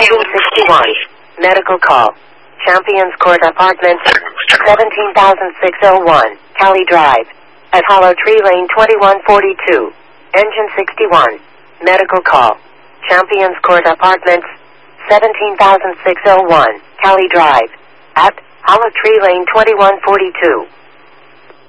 Engine 61. Medical call. Champions Court Apartments, 17,601, Cali Drive. At Hollow Tree Lane 2142. Engine 61. Medical call. Champions Court Apartments, 17,601, Cali Drive. At Hollow Tree Lane 2142.